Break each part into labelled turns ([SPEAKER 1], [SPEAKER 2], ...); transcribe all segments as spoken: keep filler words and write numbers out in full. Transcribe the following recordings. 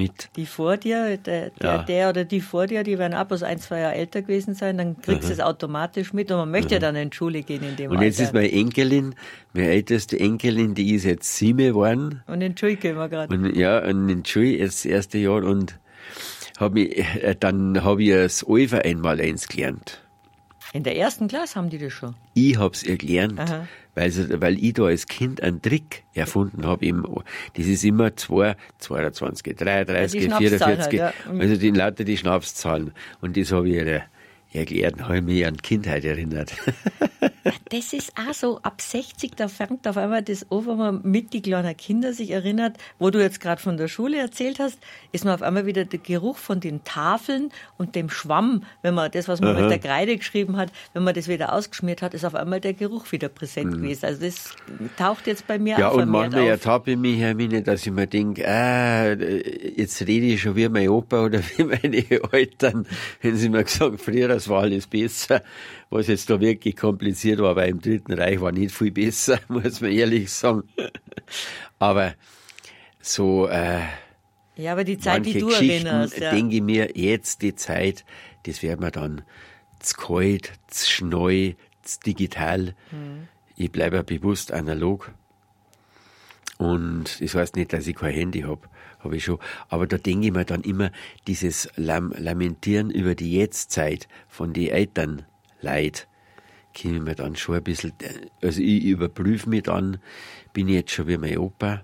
[SPEAKER 1] mit.
[SPEAKER 2] Die vor dir, der, der,
[SPEAKER 1] Ja.
[SPEAKER 2] der oder die vor dir, die werden auch bloß ein, zwei Jahre älter gewesen sein, dann kriegst du es automatisch mit und man möchte ja dann in die Schule gehen in dem
[SPEAKER 1] Und
[SPEAKER 2] Alter.
[SPEAKER 1] jetzt ist meine Enkelin, meine älteste Enkelin, die ist jetzt sieben geworden.
[SPEAKER 2] Und in die Schule gehen wir gerade.
[SPEAKER 1] Und ja, und in die Schule jetzt das erste Jahr und hab mich, äh, dann habe ich das Alpha einmal eins gelernt.
[SPEAKER 2] In der ersten Klasse haben die das schon.
[SPEAKER 1] Ich hab's ihr gelernt,
[SPEAKER 2] Aha.
[SPEAKER 1] weil, sie, weil ich da als Kind einen Trick erfunden habe. Das ist immer zwei, zweiundzwanzig, dreiunddreißig,
[SPEAKER 2] Ja, die Schnapszahl
[SPEAKER 1] vierundvierzig,
[SPEAKER 2] halt, ja.
[SPEAKER 1] also die lauter die Schnapszahlen. Und das habe ich ihr erklärt, habe ich mich an die Kindheit erinnert.
[SPEAKER 2] Das ist auch so, ab sechzig, da fängt auf einmal das an, wenn man mit die kleinen Kinder sich erinnert, wo du jetzt gerade von der Schule erzählt hast, ist man auf einmal wieder der Geruch von den Tafeln und dem Schwamm, wenn man das, was man
[SPEAKER 1] Aha.
[SPEAKER 2] mit der Kreide geschrieben hat, wenn man das wieder ausgeschmiert hat, ist auf einmal der Geruch wieder präsent gewesen. Also das taucht jetzt bei mir
[SPEAKER 1] Ja,
[SPEAKER 2] auch
[SPEAKER 1] und
[SPEAKER 2] vermehrt
[SPEAKER 1] manchmal
[SPEAKER 2] auf.
[SPEAKER 1] ertappe ich mich, Hermine, dass ich mir denke, ah, jetzt rede ich schon wie mein Opa oder wie meine Eltern, wenn sie mir gesagt, früher das war alles besser, was jetzt da wirklich kompliziert war, weil im Dritten Reich war nicht viel besser, muss man ehrlich sagen. Aber so äh,
[SPEAKER 2] Ja, aber die Zeit,
[SPEAKER 1] manche
[SPEAKER 2] die du
[SPEAKER 1] Geschichten,
[SPEAKER 2] erinnerst, ja.
[SPEAKER 1] denke ich mir, jetzt die Zeit, das wäre mir dann zu kalt, zu schnell, zu digital.
[SPEAKER 2] Mhm.
[SPEAKER 1] Ich bleibe ja bewusst analog. Und das heißt nicht, dass ich kein Handy habe, habe ich schon. Aber da denke ich mir dann immer, dieses Lam- Lamentieren über die Jetztzeit von den Elternleid, komme ich mir dann schon ein bisschen, also ich überprüfe mich dann, bin ich jetzt schon wie mein Opa?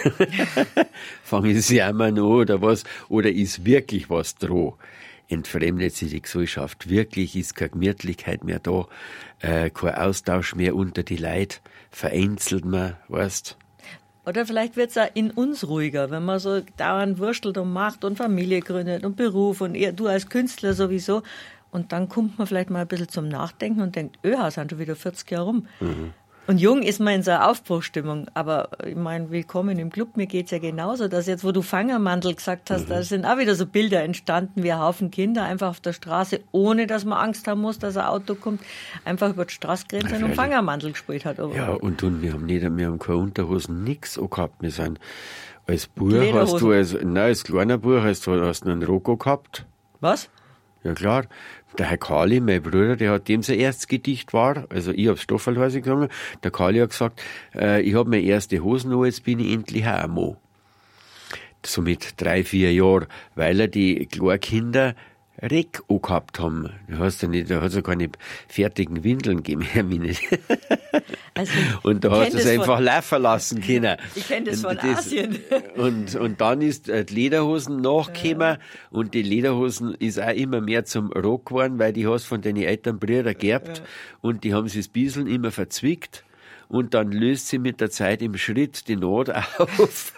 [SPEAKER 1] Fange ich sie einmal an oder was? Oder ist wirklich was droh? Entfremdet sich die Gesellschaft. Wirklich ist keine Gemütlichkeit mehr da, äh, kein Austausch mehr unter die Leute, vereinzelt man, weißt.
[SPEAKER 2] Oder vielleicht wird es auch in uns ruhiger, wenn man so dauernd wurstelt und macht und Familie gründet und Beruf und ihr, du als Künstler sowieso. Und dann kommt man vielleicht mal ein bisschen zum Nachdenken und denkt, öh, sind schon wieder vierzig Jahre rum.
[SPEAKER 1] Mhm.
[SPEAKER 2] Und jung ist man in so einer Aufbruchstimmung. Aber ich meine, willkommen im Club, mir geht's ja genauso, dass jetzt, wo du Fangermandel gesagt hast,
[SPEAKER 1] Mhm.
[SPEAKER 2] da sind auch wieder so Bilder entstanden, wie ein Haufen Kinder einfach auf der Straße, ohne dass man Angst haben muss, dass ein Auto kommt, einfach über die Straßgrenze
[SPEAKER 1] Ja,
[SPEAKER 2] und Fangermandel gespielt hat.
[SPEAKER 1] Ja, und, und wir haben nicht, wir haben keine Unterhosen, nix gehabt. Wir sind, als Bub
[SPEAKER 2] Lederhosen.
[SPEAKER 1] hast du, als, nein, als kleiner Bub hast du, hast du einen Rocco gehabt.
[SPEAKER 2] Was?
[SPEAKER 1] Ja, klar. Der Herr Kali, mein Bruder, der hat dem sein erstes Gedicht war, also ich hab's Stoffelhäuser gesungen, der Kali hat gesagt, äh, ich hab meine erste Hosen an, jetzt bin ich endlich auch ein Mann. So mit drei, vier Jahren, weil er die Kleinkinder Reck gehabt haben. Da hast du nicht, da hat's ja keine fertigen Windeln gegeben, Hermine.
[SPEAKER 2] Also,
[SPEAKER 1] Und da
[SPEAKER 2] ich
[SPEAKER 1] hast
[SPEAKER 2] kenn
[SPEAKER 1] du es
[SPEAKER 2] das
[SPEAKER 1] einfach
[SPEAKER 2] von-
[SPEAKER 1] laufen lassen können.
[SPEAKER 2] Ich kenn das
[SPEAKER 1] Und
[SPEAKER 2] von Asien.
[SPEAKER 1] Und, und dann ist äh, die Lederhosen nachgekommen und die Lederhosen ist auch immer mehr zum Rock geworden, weil die hast von deinen Eltern Brüder geerbt und die haben sich das Bieseln immer verzwickt und dann löst sie mit der Zeit im Schritt die Naht auf.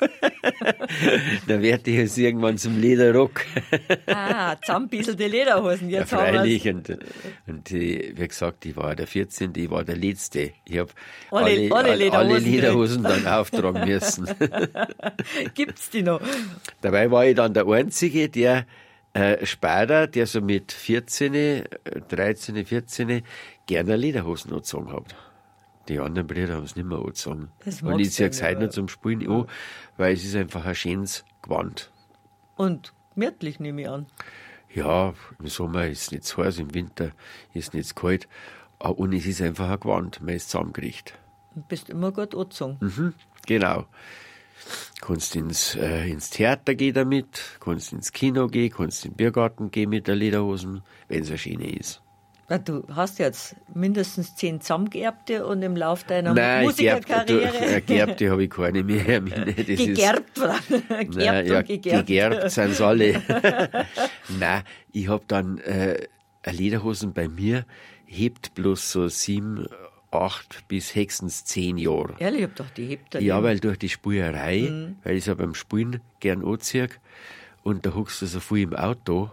[SPEAKER 1] Da wird die jetzt irgendwann zum Lederrock.
[SPEAKER 2] Ah, zusammenbieselte Lederhosen.
[SPEAKER 1] Ja,
[SPEAKER 2] Jetzt haben wir's.
[SPEAKER 1] freilich. Und, und die, wie gesagt, ich war der vierzehnte, ich war der Letzte. Ich habe
[SPEAKER 2] Alle-
[SPEAKER 1] alle,
[SPEAKER 2] alle
[SPEAKER 1] alle,
[SPEAKER 2] Lederhosen
[SPEAKER 1] alle Lederhosen dann auftragen müssen.
[SPEAKER 2] Gibt's die noch?
[SPEAKER 1] Dabei war ich dann der Einzige, der äh, Spader, der so mit vierzehn, äh, dreizehn, vierzehn gerne Lederhosen angezogen hat. Die anderen Brüder haben es nicht mehr angezogen.
[SPEAKER 2] Das
[SPEAKER 1] Und
[SPEAKER 2] magst
[SPEAKER 1] ich ziehe
[SPEAKER 2] du
[SPEAKER 1] es heute
[SPEAKER 2] nicht,
[SPEAKER 1] noch zum Spielen an, weil es ist einfach ein schönes Gewand.
[SPEAKER 2] Und gemütlich nehme ich an.
[SPEAKER 1] Ja, im Sommer ist es nicht zu heiß, im Winter ist es nicht zu kalt. Ah, und es ist einfach ein Gewand, man ist zusammengerichtet.
[SPEAKER 2] Du bist immer gut angezogen.
[SPEAKER 1] Mhm, genau. Kannst ins, äh, ins Theater gehen damit, kannst ins Kino gehen, kannst in den Biergarten gehen mit der Lederhosen, wenn es eine schöne ist.
[SPEAKER 2] Ja, du hast jetzt mindestens zehn zusammengeerbte und im Lauf deiner
[SPEAKER 1] Nein,
[SPEAKER 2] Musikerkarriere
[SPEAKER 1] Gerbte, Gerbte habe ich keine mehr. Hermine. Das
[SPEAKER 2] gegerbt.
[SPEAKER 1] Ist,
[SPEAKER 2] Geerbt
[SPEAKER 1] nein, ja,
[SPEAKER 2] und gegerbt.
[SPEAKER 1] gegerbt sind sie alle. Nein, ich habe dann äh, eine Lederhosen bei mir, hebt bloß so sieben, acht bis höchstens zehn Jahre.
[SPEAKER 2] Ehrlich, ich hab doch die hebt da
[SPEAKER 1] Ja,
[SPEAKER 2] drin.
[SPEAKER 1] weil durch die Spülerei,
[SPEAKER 2] Mhm.
[SPEAKER 1] weil ich es ja beim Spielen gern anziehe und da huckst du so viel im Auto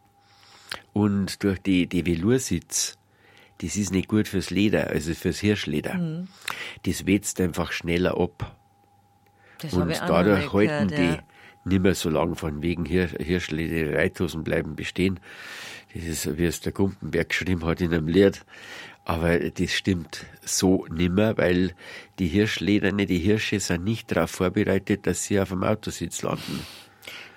[SPEAKER 1] und durch die, die Veloursitz, das ist nicht gut fürs Leder, also fürs Hirschleder.
[SPEAKER 2] Mhm.
[SPEAKER 1] Das wetzt einfach schneller ab.
[SPEAKER 2] Das hab
[SPEAKER 1] Und
[SPEAKER 2] ich auch noch
[SPEAKER 1] dadurch
[SPEAKER 2] nicht
[SPEAKER 1] halten
[SPEAKER 2] gehört,
[SPEAKER 1] die
[SPEAKER 2] ja.
[SPEAKER 1] nicht mehr so lang von wegen Hir Hirschleder, Reithosen bleiben bestehen. Das ist, wie es der Gumpenberg geschrieben hat in einem Lied. Aber das stimmt so nimmer, weil die Hirschlederne, die Hirsche sind nicht darauf vorbereitet, dass sie auf dem Autositz landen.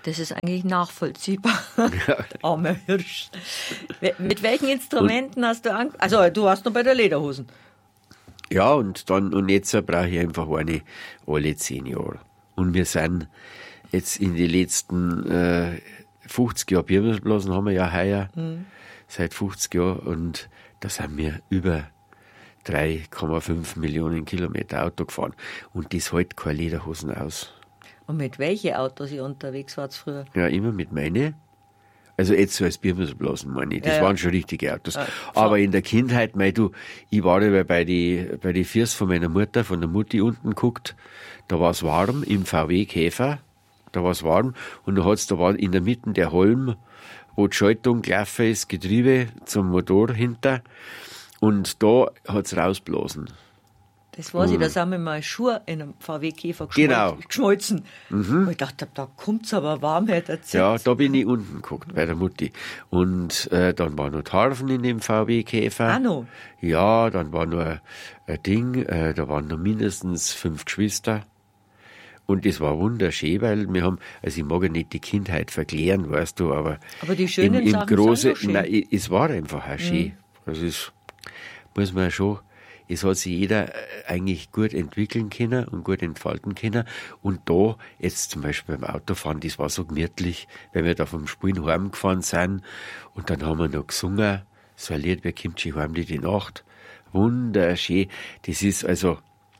[SPEAKER 2] Das ist eigentlich nachvollziehbar. Ja. Armer Hirsch. Mit welchen Instrumenten und, hast du angefangen? Also, du warst noch bei der Lederhosen.
[SPEAKER 1] Ja, und dann, und jetzt brauche ich einfach eine alle zehn Jahre. Und wir sind jetzt in die letzten äh, fünfzig Jahre Birmelsblasen haben wir ja heuer, mhm. seit fünfzig Jahren, und da sind wir über drei Komma fünf Millionen Kilometer Auto gefahren. Und das hält keine Lederhosen aus.
[SPEAKER 2] Und mit welchen Autos ihr unterwegs wart früher?
[SPEAKER 1] Ja, immer mit meinen. Also jetzt so als Birmelsblasen, meine ich. Das ja, waren schon richtige Autos. Ja, aber in der Kindheit, mei, du, ich war ja bei die, bei die Fürs von meiner Mutter, von der Mutti unten geguckt, da war es warm, im V W-Käfer, da war es warm, und da hat's, da war in der Mitte der Holm, wo die Schaltung gelaufen ist, Getriebe zum Motor hinter, und da hat's rausblasen.
[SPEAKER 2] Das weiß mhm. ich, da sind wir mal Schuhe in einem V W-Käfer
[SPEAKER 1] genau.
[SPEAKER 2] geschmolzen. Mhm. Und ich dachte, da kommt's aber warm her.
[SPEAKER 1] Ja, da bin ich unten geguckt, bei der Mutti. Und äh, dann war noch Tarfen in dem V W-Käfer.
[SPEAKER 2] Ah, no.
[SPEAKER 1] Ja, dann war noch ein, ein Ding, äh, da waren noch mindestens fünf Geschwister. Und das war wunderschön, weil wir haben, also ich mag ja nicht die Kindheit verklären, weißt du, aber,
[SPEAKER 2] aber die schönen
[SPEAKER 1] im, im
[SPEAKER 2] Sachen
[SPEAKER 1] Große,
[SPEAKER 2] sind schön.
[SPEAKER 1] Nein, es war einfach auch schön. Mhm. Also es muss man schon, es hat sich jeder eigentlich gut entwickeln können und gut entfalten können. Und da, jetzt zum Beispiel beim Autofahren, das war so gemütlich, weil wir da vom Spielen heimgefahren sind. Und dann haben wir noch gesungen, so ein Lied, wer kommt schon heim die Nacht. Wunderschön. Das ist also,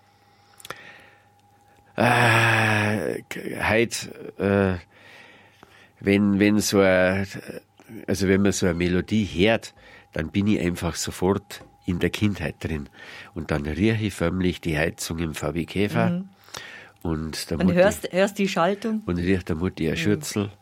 [SPEAKER 1] äh, heute, äh, wenn, wenn so ein, also wenn man so eine Melodie hört, dann bin ich einfach sofort in der Kindheit drin. Und dann rieche ich förmlich die Heizung im V W-Käfer. Mhm. Und, der
[SPEAKER 2] und
[SPEAKER 1] Mutti,
[SPEAKER 2] hörst, hörst die Schaltung?
[SPEAKER 1] Und riecht der Mutti eine mhm. Schürzel.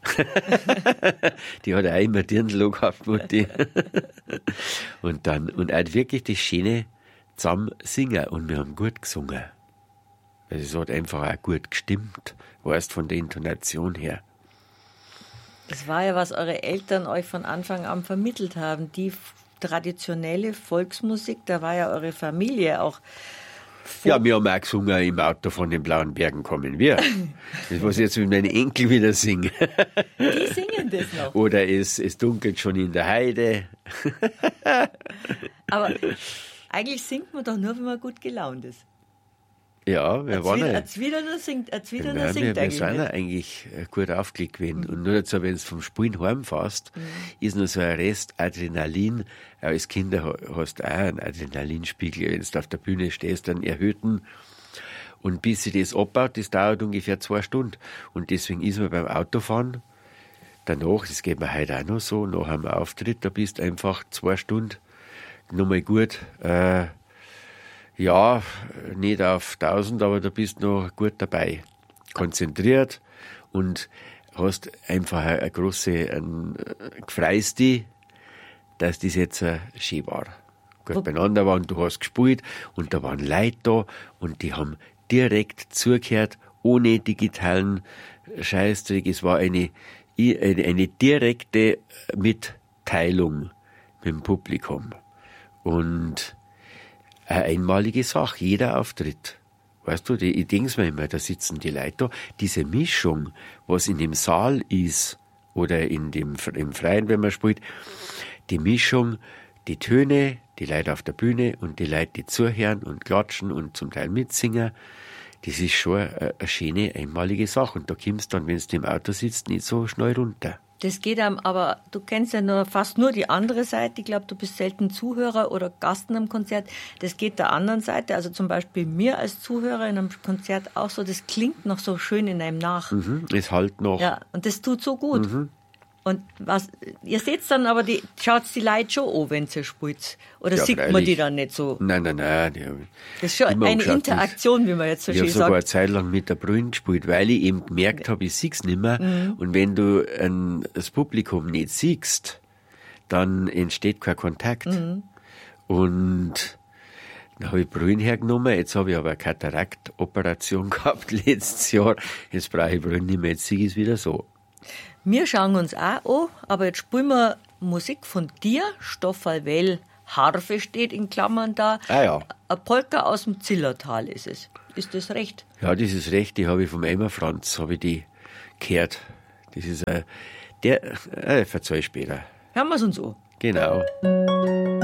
[SPEAKER 1] Die hat auch immer Dirndl gehabt, Mutti. Und dann, und auch wirklich das Schöne zusammen singen. Und wir haben gut gesungen. Also es hat einfach auch gut gestimmt. Weißt, von der Intonation her.
[SPEAKER 2] Das war ja, was eure Eltern euch von Anfang an vermittelt haben. Die traditionelle Volksmusik, da war ja eure Familie auch.
[SPEAKER 1] Ja, wir haben auch gesungen, im Auto von den blauen Bergen kommen wir. Das, was ich jetzt mit meinen Enkel wieder singe.
[SPEAKER 2] Die singen das noch.
[SPEAKER 1] Oder es, es dunkelt schon in der Heide.
[SPEAKER 2] Aber eigentlich singt man doch nur, wenn man gut gelaunt ist.
[SPEAKER 1] Ja, wir waren ja.
[SPEAKER 2] Ein Zwiderner singt, ein Zwiderner singt
[SPEAKER 1] wir,
[SPEAKER 2] eigentlich.
[SPEAKER 1] Wir sind ja eigentlich gut aufgelegt gewesen. Mhm. Und nur dazu, wenn du vom Spielen heimfährst, mhm. ist noch so ein Rest Adrenalin. Als Kinder hast du auch einen Adrenalinspiegel, wenn du auf der Bühne stehst, einen erhöhten. Und bis sich das abbaut, das dauert ungefähr zwei Stunden. Und deswegen ist man beim Autofahren danach, das geht mir heute auch noch so, nach einem Auftritt, da bist du einfach zwei Stunden nochmal gut, äh, ja, nicht auf tausend, aber da bist du noch gut dabei. Konzentriert und hast einfach eine, eine große, ein, gefreust dich, dass das jetzt äh, schön war. Gut beieinander war und du hast gespielt und da waren Leute da und die haben direkt zugehört, ohne digitalen Scheißdreck. Es war eine, eine, eine direkte Mitteilung mit dem Publikum. Und eine einmalige Sache, jeder Auftritt. Weißt du, die, ich denke mir immer, da sitzen die Leute da. Diese Mischung, was in dem Saal ist oder in dem, im Freien, wenn man spielt, die Mischung, die Töne, die Leute auf der Bühne und die Leute, die zuhören und klatschen und zum Teil mitsingen, das ist schon eine, eine schöne, einmalige Sache. Und da kommst du dann, wenn du im Auto sitzt, nicht so schnell runter.
[SPEAKER 2] Das geht einem, aber du kennst ja nur fast nur die andere Seite. Ich glaube, du bist selten Zuhörer oder Gast in einem Konzert. Das geht der anderen Seite. Also zum Beispiel mir als Zuhörer in einem Konzert auch so, das klingt noch so schön in einem nach.
[SPEAKER 1] Mhm, es halt noch.
[SPEAKER 2] Ja, und das tut so gut.
[SPEAKER 1] Mhm.
[SPEAKER 2] Und was, ihr seht dann aber, die, schaut die Leute schon an, wenn sie spielt. Oder
[SPEAKER 1] ja,
[SPEAKER 2] sieht
[SPEAKER 1] freilich.
[SPEAKER 2] man die dann nicht so?
[SPEAKER 1] Nein, nein, nein.
[SPEAKER 2] Das ist schon eine geschaut, Interaktion, wie man jetzt so schön sagt.
[SPEAKER 1] Ich habe sogar eine Zeit lang mit der Brühen gespielt, weil ich eben gemerkt habe, ich sehe es nicht mehr. Mhm. Und wenn du ein, das Publikum nicht siehst, dann entsteht kein Kontakt. Mhm. Und dann habe ich Brühen hergenommen. Jetzt habe ich aber eine Kataraktoperation gehabt letztes Jahr. Jetzt brauche ich Brühen nicht mehr, jetzt sehe ich es wieder so.
[SPEAKER 2] Wir schauen uns auch an, aber jetzt spielen wir Musik von dir, Stoffal Well. Harfe steht in Klammern da.
[SPEAKER 1] Ah ja.
[SPEAKER 2] Ein Polka aus dem Zillertal ist es. Ist das recht?
[SPEAKER 1] Ja, das ist recht. Die habe ich vom Eimer Franz, habe ich die gehört. Das ist äh, der, äh, verzeih später.
[SPEAKER 2] Hören wir es uns an.
[SPEAKER 1] Genau.